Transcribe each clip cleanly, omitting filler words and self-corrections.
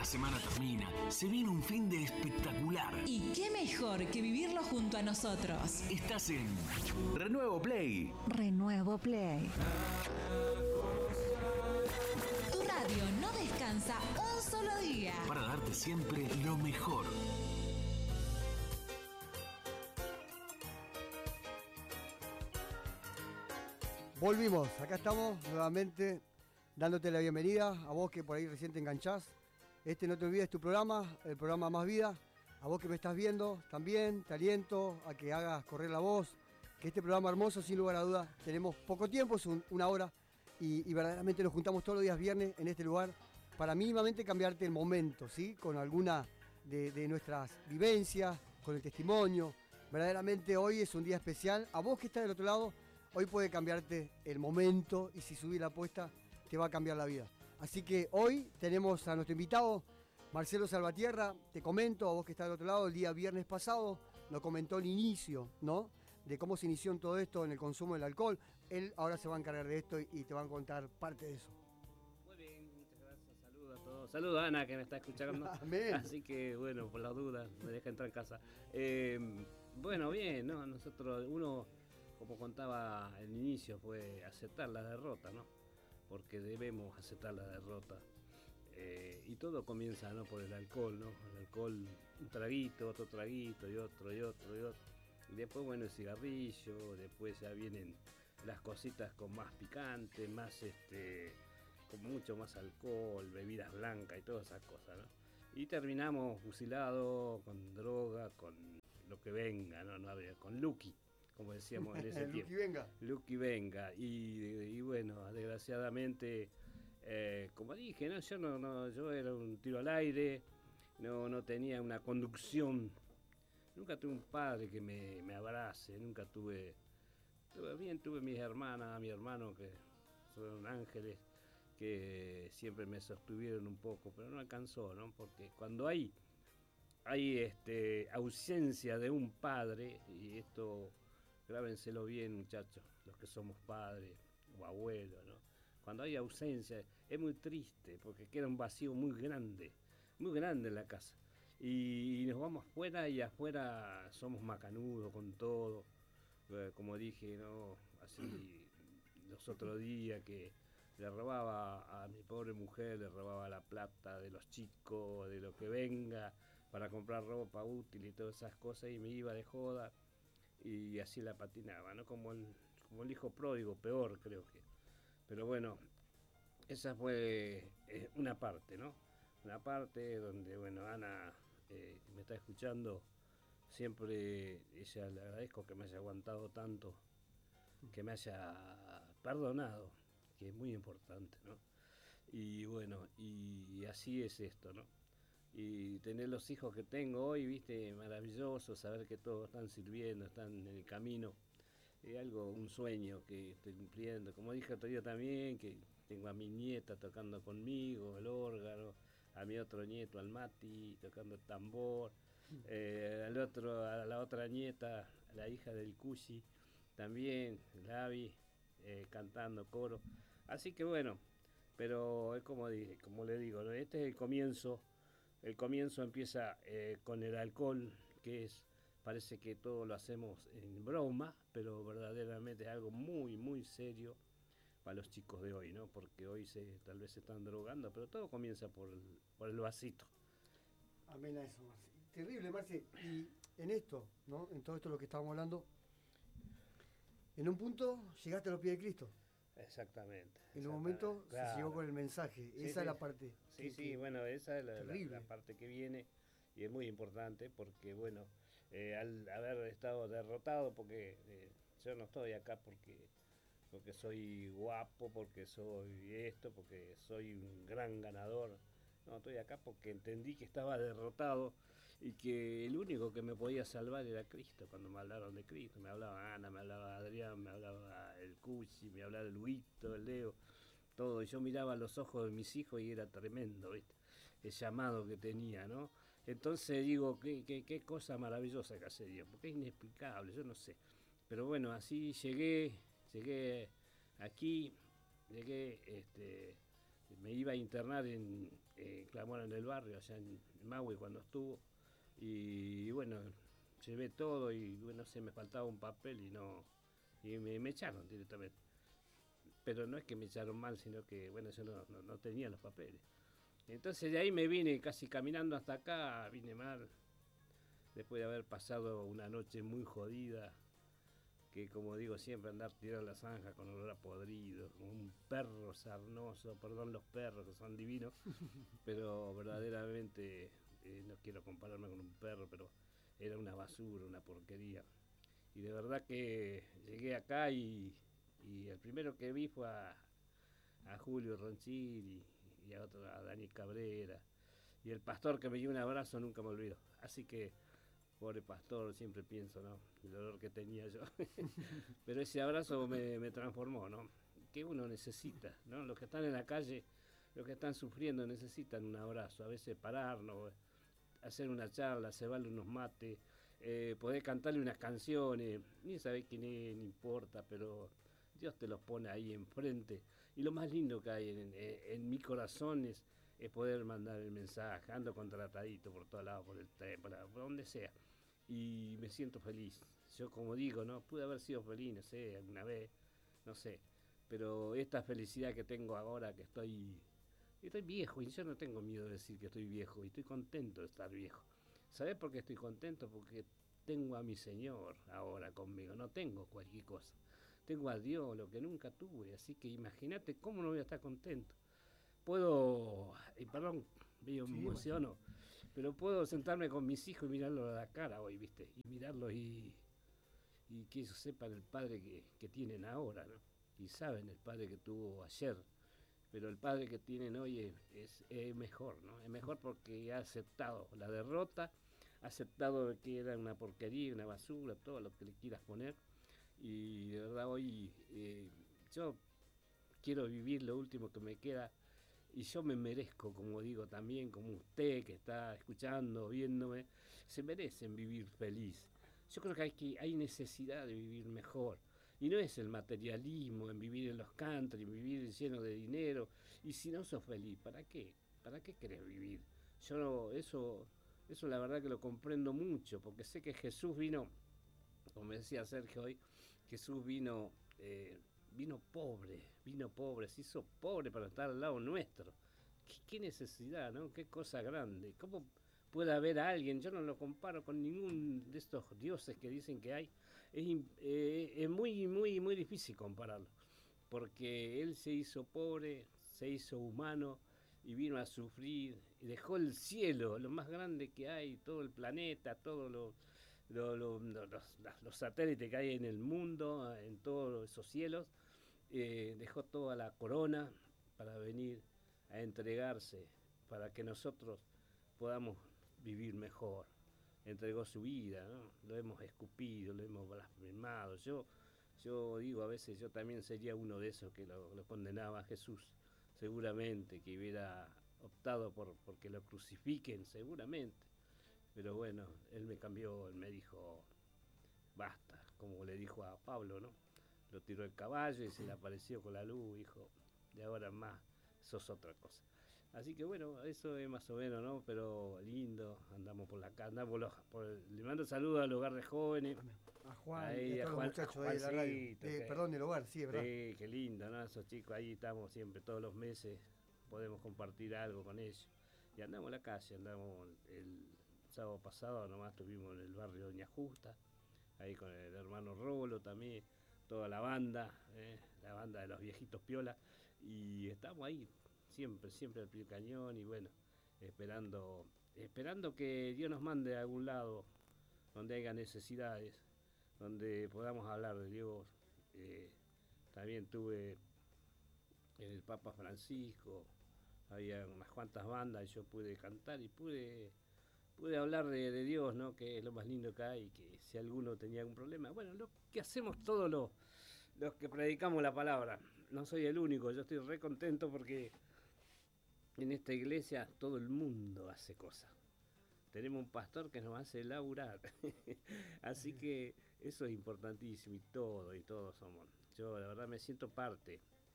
La semana termina, se viene un fin de espectacular. Y qué mejor que vivirlo junto a nosotros. Estás en Renuevo Play. Renuevo Play. Tu radio no descansa un solo día. Para darte siempre lo mejor. Volvimos, acá estamos nuevamente dándote la bienvenida a vos que por ahí recién te enganchás. No te olvides tu programa, el programa Más Vida. A vos que me estás viendo también, te aliento a que hagas correr la voz. Que este programa hermoso, sin lugar a dudas, tenemos poco tiempo, es una hora. Y verdaderamente nos juntamos todos los días viernes en este lugar para mínimamente cambiarte el momento, ¿sí? Con alguna de nuestras vivencias, con el testimonio. Verdaderamente hoy es un día especial. A vos que estás del otro lado, hoy puede cambiarte el momento y si subís la apuesta te va a cambiar la vida. Así que hoy tenemos a nuestro invitado, Marcelo Salvatierra. Te comento, a vos que estás del otro lado, el día viernes pasado nos comentó el inicio, ¿no? De cómo se inició en todo esto, en el consumo del alcohol. Él ahora se va a encargar de esto y te va a contar parte de eso. Muy bien, muchas gracias. Saludos a todos. Saludos a Ana que me está escuchando. Amén. Así que bueno, por las dudas, me deja entrar en casa. Bueno, bien, ¿no? Uno, como contaba al inicio, fue aceptar la derrota, ¿no? Porque debemos aceptar la derrota. Y todo comienza, ¿no? Por el alcohol, ¿no? El alcohol, un traguito, otro traguito y otro y otro y otro. Y después, bueno, el cigarrillo, después ya vienen las cositas con más picante, más con mucho más alcohol, bebidas blancas y todas esas cosas, ¿no? Y terminamos fusilados con droga, con lo que venga, ¿no? Con Lucky, como decíamos en ese tiempo. Lucky venga. Lucky venga. Y bueno, desgraciadamente, como dije, ¿no? Yo era un tiro al aire, no tenía una conducción. Nunca tuve un padre que me abrace, nunca tuve mis hermanas, mi hermano, que son ángeles, que siempre me sostuvieron un poco, pero no alcanzó, ¿no? Porque cuando hay ausencia de un padre, y esto grábenselo bien, muchachos, los que somos padres o abuelos, ¿no? Cuando hay ausencia es muy triste, porque queda un vacío muy grande en la casa. Y nos vamos afuera y afuera somos macanudos con todo. Como dije, ¿no? Así los otros días que le robaba a mi pobre mujer, le robaba la plata de los chicos, de lo que venga, para comprar ropa útil y todas esas cosas, y me iba de joda y así la patinaba, ¿no? Como el hijo pródigo, peor creo que. Pero bueno, esa fue una parte, ¿no? Una parte donde, bueno, Ana me está escuchando, siempre ella le agradezco que me haya aguantado tanto, que me haya perdonado, que es muy importante, ¿no? Y bueno, y así es esto, ¿no? Y tener los hijos que tengo hoy, viste, maravilloso, saber que todos están sirviendo, están en el camino, es un sueño que estoy cumpliendo. Como dije otro día también, que tengo a mi nieta tocando conmigo el órgano, a mi otro nieto, al Mati, tocando el tambor, a la otra nieta, a la hija del Cusi, también, Lavi, cantando coro. Así que bueno, pero es como le digo, ¿no? Este es el comienzo. El comienzo empieza con el alcohol, que parece que todo lo hacemos en broma, pero verdaderamente es algo muy, muy serio para los chicos de hoy, ¿no? Porque hoy tal vez se están drogando, pero todo comienza por el vasito. Amén a eso, Marce. Terrible, Marce. Y en esto, ¿no? En todo esto lo que estábamos hablando, en un punto llegaste a los pies de Cristo. Exactamente. En un momento claro. Se llegó con el mensaje. Sí, esa es la parte. Bueno, esa es terrible. la parte que viene y es muy importante porque, bueno, al haber estado derrotado, porque yo no estoy acá porque soy guapo, porque soy esto, porque soy un gran ganador. No, estoy acá porque entendí que estaba derrotado y que el único que me podía salvar era Cristo. Cuando me hablaron de Cristo, me hablaba Ana, me hablaba Adrián, me hablaba el Cuchi, me hablaba el Luito, el Leo, todo. Y yo miraba los ojos de mis hijos y era tremendo, ¿viste? El llamado que tenía, ¿no? Entonces digo, qué cosa maravillosa que hace Dios, porque es inexplicable, yo no sé. Pero bueno, así llegué aquí, me iba a internar en Clamor en el barrio, allá en Maui cuando estuvo. Y bueno, llevé todo y bueno, se me faltaba un papel y me echaron directamente. Pero no es que me echaron mal, sino que bueno, yo no tenía los papeles. Entonces de ahí me vine casi caminando hasta acá, vine mal, después de haber pasado una noche muy jodida, que como digo siempre andar tirado en la zanja con olor a podrido, como un perro sarnoso, perdón los perros que son divinos, pero verdaderamente no quiero compararme con un perro, pero era una basura, una porquería. Y de verdad que llegué acá y el primero que vi fue a Julio Ronchini y a otro, a Dani Cabrera. Y el pastor que me dio un abrazo nunca me olvido. Así que, pobre pastor, siempre pienso, ¿no? El dolor que tenía yo. Pero ese abrazo me transformó, ¿no? Que uno necesita, ¿no? Los que están en la calle, los que están sufriendo necesitan un abrazo. A veces pararnos, hacer una charla, cebarle unos mates, poder cantarle unas canciones, ni sabés quién es, ni importa, pero Dios te los pone ahí enfrente. Y lo más lindo que hay en mi corazón es poder mandar el mensaje. Ando contratadito por todos lados, por el tren, por donde sea. Y me siento feliz. Yo como digo, ¿no? Pude haber sido feliz, no sé, alguna vez, no sé. Pero esta felicidad que tengo ahora que estoy viejo y yo no tengo miedo de decir que estoy viejo y estoy contento de estar viejo. ¿Sabés por qué estoy contento? Porque tengo a mi Señor ahora conmigo, no tengo cualquier cosa. Tengo a Dios, lo que nunca tuve, así que imagínate cómo no voy a estar contento. Puedo, y perdón, me emociono, pero puedo sentarme con mis hijos y mirarlos a la cara hoy, ¿viste? Y mirarlos y que ellos sepan el padre que tienen ahora, ¿no? Y saben el padre que tuvo ayer, pero el padre que tienen hoy es mejor, ¿no? Es mejor porque ha aceptado la derrota, ha aceptado que era una porquería, una basura, todo lo que le quieras poner. Y de verdad hoy yo quiero vivir lo último que me queda y yo me merezco, como digo también, como usted que está escuchando, viéndome, se merecen vivir feliz. Yo creo que hay necesidad de vivir mejor. Y no es el materialismo, en vivir en los country, en vivir lleno de dinero. Y si no sos feliz, ¿para qué? ¿Para qué querés vivir? Yo eso la verdad que lo comprendo mucho, porque sé que Jesús vino, como decía Sergio hoy, Jesús vino pobre, se hizo pobre para estar al lado nuestro. ¿Qué necesidad, ¿no? Qué cosa grande. ¿Cómo puede haber a alguien? Yo no lo comparo con ningún de estos dioses que dicen que hay. Es muy difícil compararlo, porque él se hizo pobre, se hizo humano y vino a sufrir, y dejó el cielo, lo más grande que hay, todo el planeta, todos los satélites que hay en el mundo, en todos esos cielos, dejó toda la corona para venir a entregarse, para que nosotros podamos vivir mejor. Entregó su vida, ¿no? Lo hemos escupido, lo hemos blasfemado. Yo digo, a veces yo también sería uno de esos que lo condenaba a Jesús, seguramente, que hubiera optado porque lo crucifiquen, seguramente. Pero bueno, él me cambió, él me dijo, basta, como le dijo a Pablo, ¿no? Lo tiró el caballo y se le apareció con la luz, dijo, de ahora en más, sos otra cosa. Así que bueno, eso es más o menos, ¿no? Pero lindo, andamos por la calle, le mando saludos al hogar de jóvenes. A Juan, Ahí, y a todos los muchachos ahí de la radio. Perdón, del hogar, sí, es verdad. Sí, qué lindo, ¿no? Esos chicos ahí estamos siempre, todos los meses, podemos compartir algo con ellos. Y andamos en la calle, andamos el sábado pasado, nomás estuvimos en el barrio Doña Justa, ahí con el hermano Rolo también, toda la banda de los viejitos piola, y estamos ahí, siempre al pie del cañón, y bueno, esperando que Dios nos mande a algún lado donde haya necesidades, donde podamos hablar de Dios. También tuve el Papa Francisco, había unas cuantas bandas y yo pude cantar y pude hablar de Dios, ¿no? Que es lo más lindo que hay, que si alguno tenía algún problema, bueno, lo que hacemos todos los que predicamos la palabra, no soy el único, yo estoy re contento porque en esta iglesia todo el mundo hace cosas. Tenemos un pastor que nos hace laburar, así que eso es importantísimo y todos somos. Yo la verdad me siento parte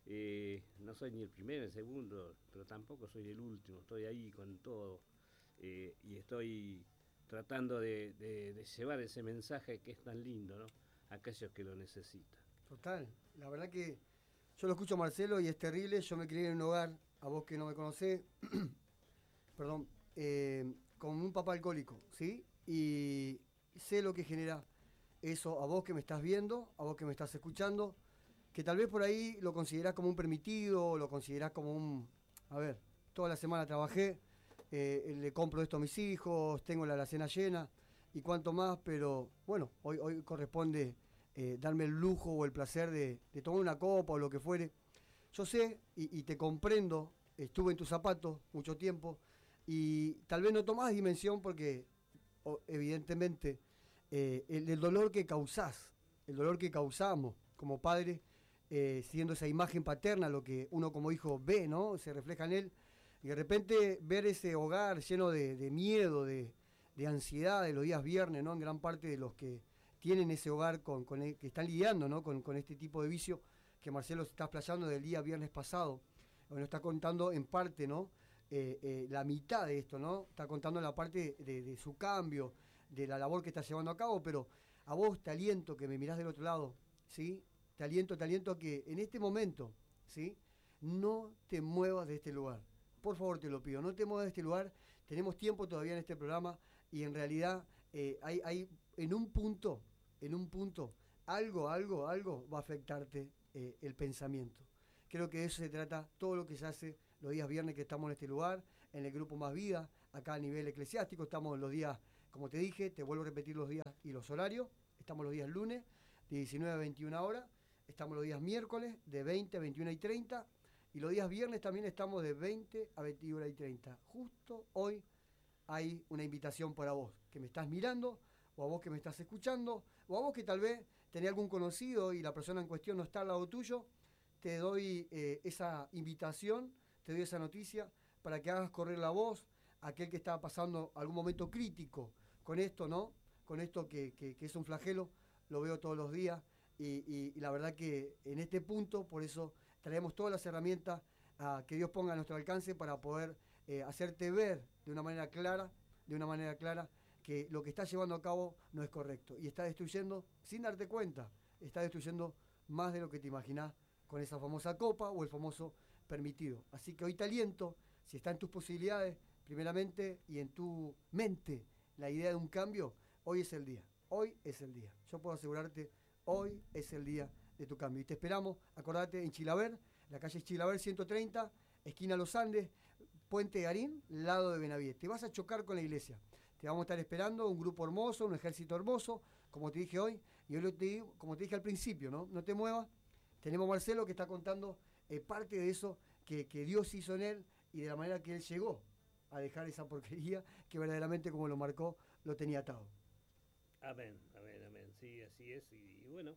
No soy ni el primero, el segundo, pero tampoco soy el último, estoy ahí con todo. Y estoy tratando de llevar ese mensaje que es tan lindo, ¿no? A aquellos que lo necesitan. Total, la verdad que yo lo escucho a Marcelo y es terrible. Yo me crié en un hogar, a vos que no me conocés, perdón, con un papá alcohólico, ¿sí? Y sé lo que genera eso a vos que me estás viendo, a vos que me estás escuchando, que tal vez por ahí lo considerás como un permitido, lo considerás como un... A ver, toda la semana trabajé, le compro esto a mis hijos, tengo la alacena llena y cuanto más, pero bueno, hoy corresponde darme el lujo o el placer de tomar una copa o lo que fuere. Yo sé y te comprendo, estuve en tus zapatos mucho tiempo y tal vez no tomás dimensión porque evidentemente el dolor que causás, el dolor que causamos como padres, siendo esa imagen paterna, lo que uno como hijo ve, ¿no? Se refleja en él, y de repente ver ese hogar lleno de miedo, de ansiedad de los días viernes, ¿no? En gran parte de los que tienen ese hogar que están lidiando, ¿no? Con este tipo de vicio que Marcelo se está explayando del día viernes pasado. Bueno, está contando en parte, ¿no? La mitad de esto, ¿no? Está contando la parte de su cambio, de la labor que está llevando a cabo, pero a vos te aliento que me mirás del otro lado, ¿sí? Te aliento a que en este momento, ¿sí? No te muevas de este lugar. Por favor, te lo pido, no te muevas de este lugar. Tenemos tiempo todavía en este programa y en realidad hay en un punto, algo va a afectarte el pensamiento. Creo que de eso se trata todo lo que se hace los días viernes que estamos en este lugar, en el grupo Más Vida, acá a nivel eclesiástico, estamos los días, como te dije, te vuelvo a repetir los días y los horarios, estamos los días lunes de 19 a 21 horas, estamos los días miércoles de 20 a 21 y 30, y los días viernes también estamos de 20 a 21 y 30. Justo hoy hay una invitación para vos, que me estás mirando, o a vos que me estás escuchando, o a vos que tal vez tenés algún conocido y la persona en cuestión no está al lado tuyo. Te doy esa invitación, te doy esa noticia para que hagas correr la voz a aquel que está pasando algún momento crítico con esto, ¿no? Con esto que es un flagelo, lo veo todos los días y la verdad que en este punto, por eso traemos todas las herramientas que Dios ponga a nuestro alcance para poder hacerte ver de una manera clara, que lo que estás llevando a cabo no es correcto y está destruyendo, sin darte cuenta, está destruyendo más de lo que te imaginás con esa famosa copa o el famoso permitido. Así que hoy te aliento, si está en tus posibilidades, primeramente, y en tu mente la idea de un cambio, hoy es el día. Hoy es el día. Yo puedo asegurarte, hoy es el día de tu cambio. Y te esperamos, acordate, en Chilaver, la calle Chilaver 130, esquina Los Andes, Puente Garín, lado de Benavides. Te vas a chocar con la iglesia. Te vamos a estar esperando, un grupo hermoso, un ejército hermoso, como te dije hoy, y hoy te digo, como te dije al principio, ¿no? No te muevas. Tenemos a Marcelo que está contando parte de eso que Dios hizo en él y de la manera que él llegó a dejar esa porquería que verdaderamente, como lo marcó, lo tenía atado. Amén, amén, amén. Sí, así es. Y bueno,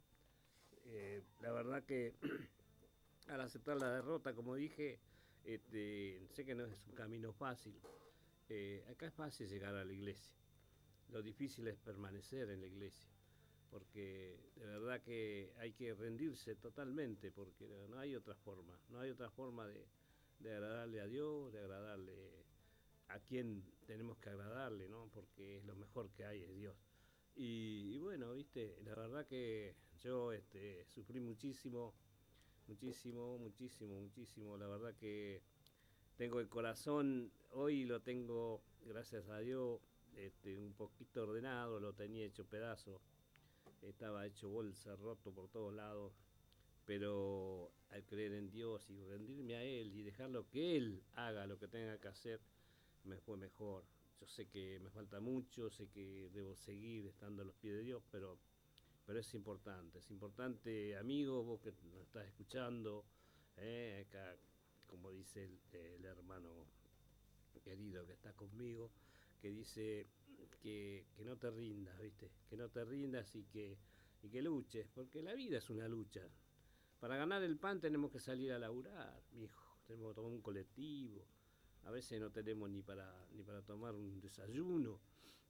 la verdad que al aceptar la derrota, como dije, sé que no es un camino fácil. Acá es fácil llegar a la iglesia. Lo difícil es permanecer en la iglesia. Porque de verdad que hay que rendirse totalmente, porque no hay otra forma. No hay otra forma de agradarle a Dios, de agradarle a quien tenemos que agradarle, ¿no? Porque es lo mejor que hay, es Dios. Y bueno, viste, la verdad que yo sufrí muchísimo, muchísimo, muchísimo, muchísimo. La verdad que tengo el corazón, hoy lo tengo, gracias a Dios, un poquito ordenado, lo tenía hecho pedazo, estaba hecho bolsa, roto por todos lados, pero al creer en Dios y rendirme a Él y dejarlo que Él haga lo que tenga que hacer, me fue mejor. Yo sé que me falta mucho, sé que debo seguir estando a los pies de Dios, pero es importante, amigo, vos que nos estás escuchando, acá, como dice el hermano querido que está conmigo, que dice que no te rindas, ¿viste? Que no te rindas y que luches, porque la vida es una lucha. Para ganar el pan tenemos que salir a laburar, mijo, tenemos que tomar un colectivo, a veces no tenemos ni para tomar un desayuno,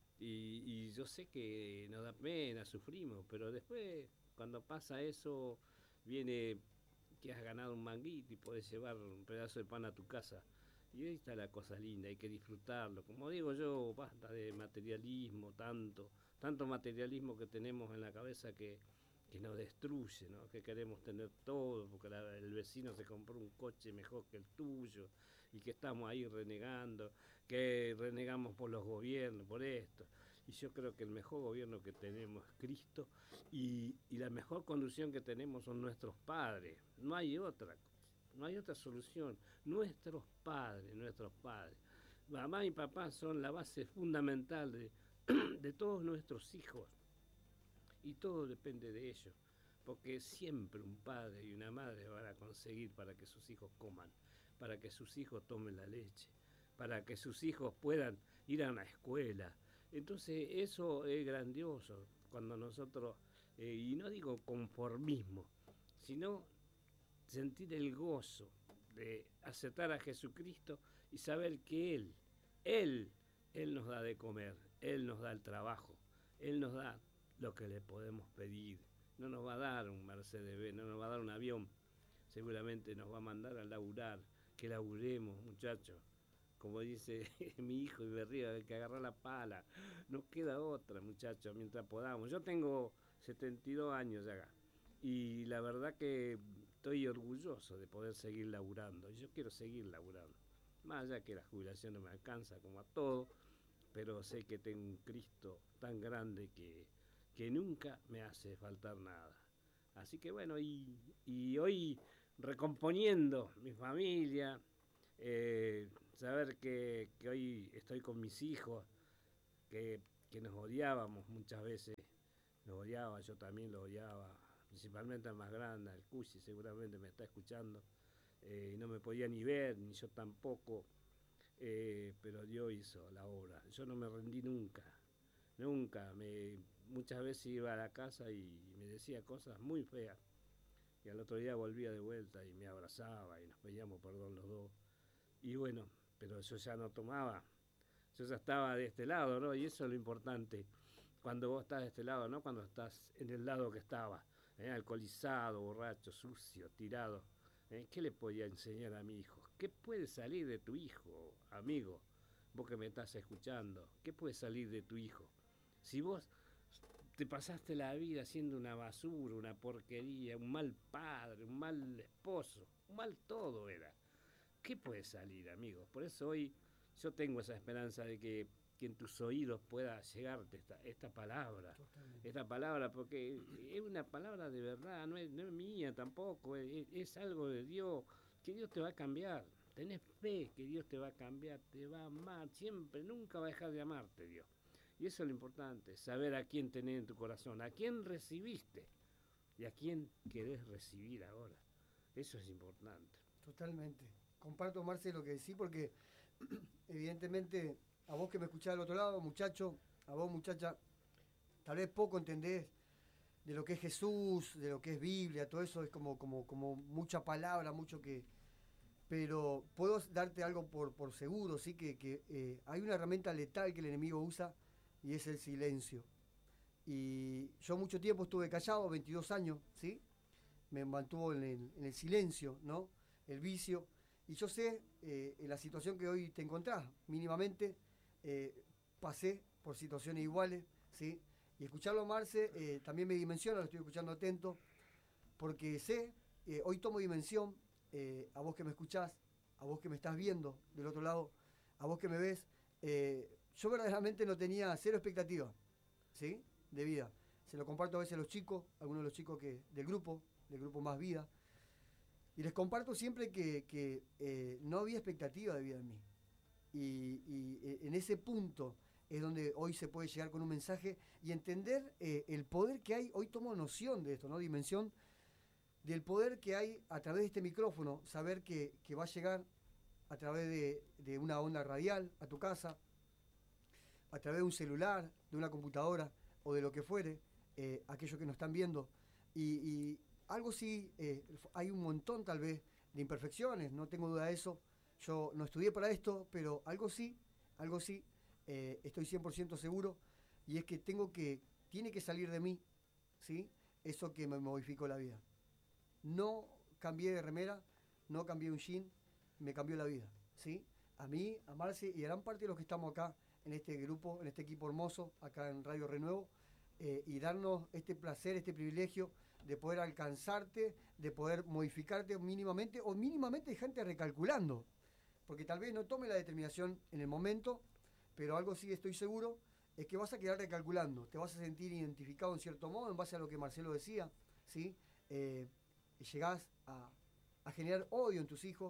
y yo sé que nos da pena, sufrimos, pero después cuando pasa eso viene que has ganado un manguito y podés llevar un pedazo de pan a tu casa. Y ahí está la cosa linda, hay que disfrutarlo. Como digo yo, basta de materialismo, tanto materialismo que tenemos en la cabeza que nos destruye, ¿no? Que queremos tener todo, porque el vecino se compró un coche mejor que el tuyo, y que estamos ahí renegando, que renegamos por los gobiernos, por esto. Y yo creo que el mejor gobierno que tenemos es Cristo, y la mejor conducción que tenemos son nuestros padres. No hay otra solución. Nuestros padres. Mamá y papá son la base fundamental de todos nuestros hijos. Y todo depende de ellos, porque siempre un padre y una madre van a conseguir para que sus hijos coman, para que sus hijos tomen la leche, para que sus hijos puedan ir a una escuela. Entonces eso es grandioso, cuando nosotros, y no digo conformismo, sino sentir el gozo de aceptar a Jesucristo y saber que Él nos da de comer, Él nos da el trabajo, Él nos da lo que le podemos pedir. No nos va a dar un Mercedes-Benz, no nos va a dar un avión, seguramente nos va a mandar a laburar, que laburemos, muchachos. Como dice mi hijo y me río, hay que agarrar la pala, no queda otra, muchachos, mientras podamos. Yo tengo 72 años ya, y la verdad que estoy orgulloso de poder seguir laburando, y yo quiero seguir laburando, más allá que la jubilación no me alcanza como a todo, pero sé que tengo un Cristo tan grande que nunca me hace faltar nada. Así que bueno, y hoy recomponiendo mi familia, saber que hoy estoy con mis hijos, que nos odiábamos muchas veces, nos odiaba, yo también lo odiaba, principalmente al más grande, al Cusi, seguramente me está escuchando, no me podía ni ver, ni yo tampoco, pero Dios hizo la obra. Yo no me rendí nunca, muchas veces iba a la casa y me decía cosas muy feas, y al otro día volvía de vuelta y me abrazaba y nos pedíamos perdón los dos. Y bueno, pero yo ya no tomaba, yo ya estaba de este lado, ¿no? Y eso es lo importante, cuando vos estás de este lado, ¿no? Cuando estás en el lado que estaba, alcoholizado, borracho, sucio, tirado. ¿Qué le podía enseñar a mi hijo? ¿Qué puede salir de tu hijo, amigo? Vos que me estás escuchando, ¿qué puede salir de tu hijo? Si vos te pasaste la vida siendo una basura, una porquería, un mal padre, un mal esposo, un mal todo era, ¿qué puede salir, amigo? Por eso hoy yo tengo esa esperanza de que en tus oídos pueda llegarte esta palabra. Totalmente. Esta palabra, porque es una palabra de verdad, no es mía tampoco, es algo de Dios, que Dios te va a cambiar. Tenés fe que Dios te va a cambiar, te va a amar, siempre, nunca va a dejar de amarte Dios. Y eso es lo importante, saber a quién tenés en tu corazón, a quién recibiste y a quién querés recibir ahora. Eso es importante. Totalmente. Comparto, Marce, lo que decís, porque evidentemente a vos que me escuchás del otro lado, muchacho, a vos, muchacha, tal vez poco entendés de lo que es Jesús, de lo que es Biblia, todo eso es como mucha palabra, mucho que... Pero puedo darte algo por seguro, ¿sí? Que hay una herramienta letal que el enemigo usa, y es el silencio. Y yo mucho tiempo estuve callado, 22 años, ¿sí? Me mantuvo en el silencio, ¿no? El vicio. Y yo sé, en la situación que hoy te encontrás, mínimamente, pasé por situaciones iguales, ¿sí? Y escucharlo, Marce, también me dimensiona, lo estoy escuchando atento, porque sé, hoy tomo dimensión, a vos que me escuchás, a vos que me estás viendo del otro lado, a vos que me ves, yo verdaderamente no tenía cero expectativa, ¿sí? De vida. Se lo comparto a veces a los chicos, algunos de los chicos del grupo Más Vida, y les comparto siempre que no había expectativa de vida en mí. Y en ese punto es donde hoy se puede llegar con un mensaje y entender el poder que hay. Hoy tomo noción de esto, ¿no? Dimensión del poder que hay a través de este micrófono, saber que va a llegar a través de una onda radial a tu casa, a través de un celular, de una computadora o de lo que fuere, aquellos que nos están viendo. Y algo sí, hay un montón tal vez de imperfecciones, no tengo duda de eso. Yo no estudié para esto, pero algo sí, estoy 100% seguro, y es que tiene que salir de mí, ¿sí? Eso que me modificó la vida. No cambié de remera, no cambié un jean, me cambió la vida, ¿sí? A mí, a Marce y a gran parte de los que estamos acá en este grupo, en este equipo hermoso, acá en Radio Renuevo, y darnos este placer, este privilegio de poder alcanzarte, de poder modificarte mínimamente, o mínimamente dejarte recalculando, porque tal vez no tome la determinación en el momento, pero algo sí estoy seguro, es que vas a quedar recalculando, te vas a sentir identificado en cierto modo, en base a lo que Marcelo decía, ¿sí? Llegás a generar odio en tus hijos,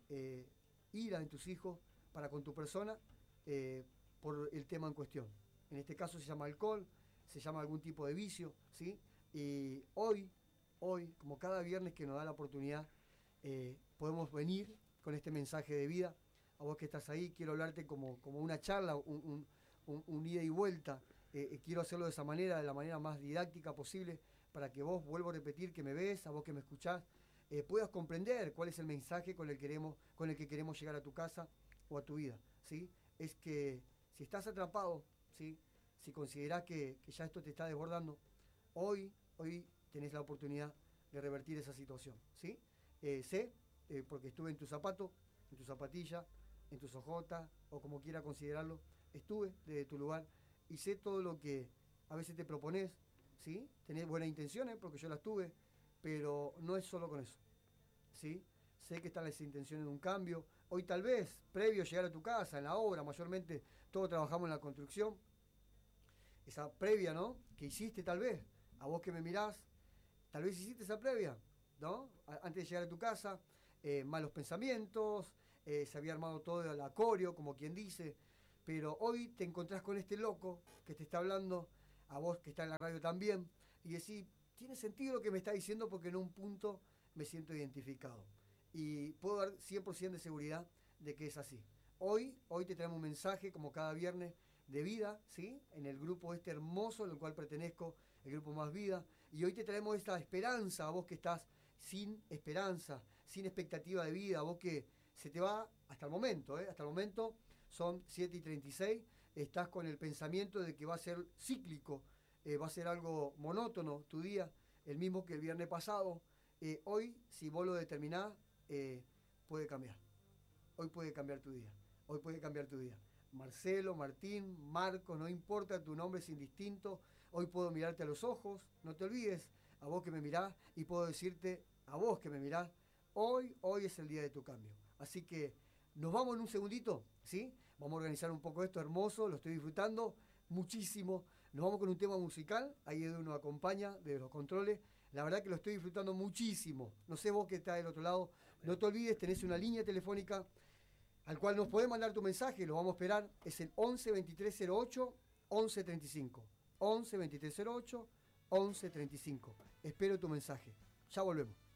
ira en tus hijos para con tu persona, por el tema en cuestión. En este caso se llama alcohol, se llama algún tipo de vicio, ¿sí? Y hoy, como cada viernes que nos da la oportunidad, podemos venir con este mensaje de vida. A vos que estás ahí, quiero hablarte como una charla, un ida y vuelta. Quiero hacerlo de esa manera, de la manera más didáctica posible, para que vos, vuelvo a repetir, que me ves, a vos que me escuchás, puedas comprender cuál es el mensaje con el que queremos llegar a tu casa o a tu vida, ¿sí? Es que si estás atrapado, ¿sí? Si considerás que ya esto te está desbordando, hoy tenés la oportunidad de revertir esa situación, ¿sí? Sé, porque estuve en tu zapato, en tu zapatilla, en tus ojotas, o como quiera considerarlo, estuve desde tu lugar y sé todo lo que a veces te propones, ¿sí? Tenés buenas intenciones, porque yo las tuve, pero no es solo con eso, ¿sí? Sé que están las intenciones de un cambio. Hoy tal vez, previo a llegar a tu casa, en la obra, mayormente todos trabajamos en la construcción, esa previa, ¿no? Que hiciste tal vez, a vos que me mirás, tal vez hiciste esa previa, ¿no? Antes de llegar a tu casa, malos pensamientos, se había armado todo el acorio, como quien dice, pero hoy te encontrás con este loco que te está hablando, a vos que está en la radio también, y decís, tiene sentido lo que me está diciendo porque en un punto me siento identificado. Y puedo dar 100% de seguridad de que es así. Hoy te traemos un mensaje, como cada viernes, de vida, ¿sí? En el grupo este hermoso, al cual pertenezco, el grupo Más Vida. Y hoy te traemos esta esperanza, a vos que estás sin esperanza, sin expectativa de vida, a vos que se te va hasta el momento, hasta el momento son 7:36, estás con el pensamiento de que va a ser cíclico, va a ser algo monótono tu día, el mismo que el viernes pasado. Hoy, si vos lo determinás, puede cambiar. Hoy puede cambiar tu día. Hoy puede cambiar tu día. Marcelo, Martín, Marcos, no importa, tu nombre es indistinto. Hoy puedo mirarte a los ojos, no te olvides, a vos que me mirás, y puedo decirte, a vos que me mirás, hoy es el día de tu cambio. Así que nos vamos en un segundito, ¿sí? Vamos a organizar un poco esto hermoso, lo estoy disfrutando muchísimo. Nos vamos con un tema musical, ahí Edu nos acompaña de los controles. La verdad que lo estoy disfrutando muchísimo. No sé vos que estás del otro lado, no te olvides, tenés una línea telefónica al cual nos podés mandar tu mensaje, lo vamos a esperar, es el 11 23 08 11 35. 11 23 08 11 35. Espero tu mensaje. Ya volvemos.